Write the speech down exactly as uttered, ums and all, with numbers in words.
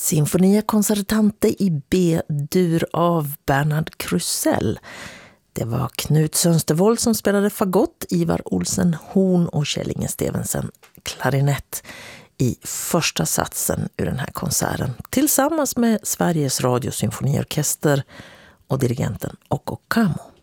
Sinfonia Concertante i B-dur av Bernhard Krusell. Det var Knut Sönstervold som spelade fagott, Ivar Olsen horn och Kjell Inge Stevensen klarinett i första satsen ur den här konserten tillsammans med Sveriges Radio Symfoniorkester och dirigenten Okko Kamo.